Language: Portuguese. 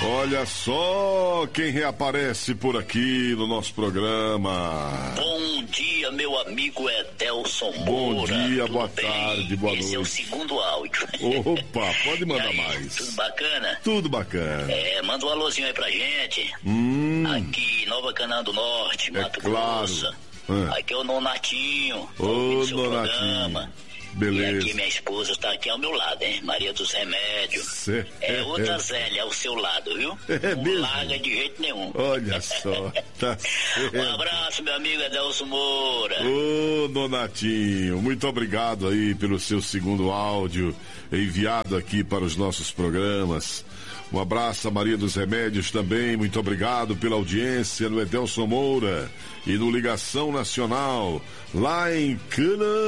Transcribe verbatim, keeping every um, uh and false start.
Olha só quem reaparece por aqui no nosso programa. Bom dia, meu amigo Edelson Moura. Bom dia, tudo boa bem? tarde, boa Esse noite. é o segundo áudio. Opa, pode mandar aí, mais. Tudo bacana? Tudo bacana. É, manda um alôzinho aí pra gente. Hum, Aqui, Nova Canaã do Norte, Mato claro. Grosso. Ah. Aqui é o Nonatinho. Ô, ouvindo seu Nonatinho. programa. Beleza. E aqui minha esposa está aqui ao meu lado, hein? Maria dos Remédios. Cê... É outra Zélia ao seu lado, viu? É Não mesmo? larga de jeito nenhum. Olha só, tá certo. Um abraço, meu amigo Edelson Moura. Ô, Donatinho, muito obrigado aí pelo seu segundo áudio enviado aqui para os nossos programas. Um abraço a Maria dos Remédios também, muito obrigado pela audiência no Edelson Moura e no Ligação Nacional, lá em Canaã.